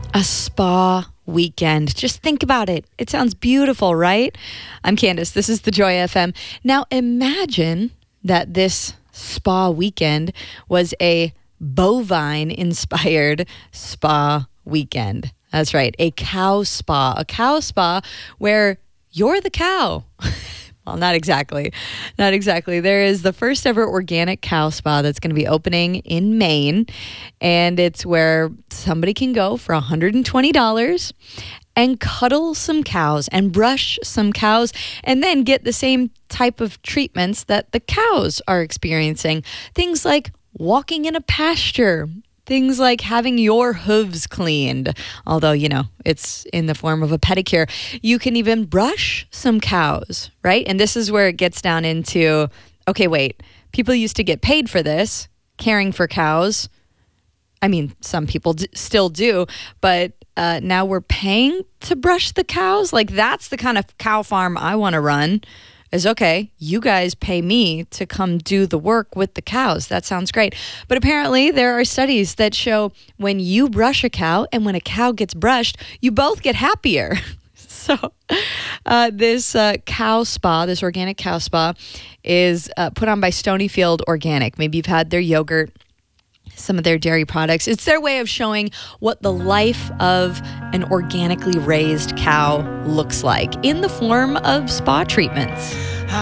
A spa weekend. Just think about it. It sounds beautiful, right? I'm Candace. This is the Joy FM. Now imagine that this spa weekend was a bovine-inspired spa weekend. That's right, a cow spa. A cow spa where you're the cow. Well, not exactly. Not exactly. There is the first ever organic cow spa that's going to be opening in Maine. And it's where somebody can go for $120 and cuddle some cows and brush some cows and then get the same type of treatments that the cows are experiencing. Things like walking in a pasture. Things like having your hooves cleaned, although, it's in the form of a pedicure. You can even brush some cows, right? And this is where it gets down into, okay, wait, people used to get paid for this, caring for cows. I mean, some people still do, but now we're paying to brush the cows? Like, that's the kind of cow farm I want to run. Is okay, you guys pay me to come do the work with the cows. That sounds great. But apparently there are studies that show when you brush a cow and when a cow gets brushed, you both get happier. So this cow spa, this organic cow spa, is put on by Stonyfield Organic. Maybe you've had their yogurt, some of their dairy products. It's their way of showing what the life of an organically raised cow looks like in the form of spa treatments.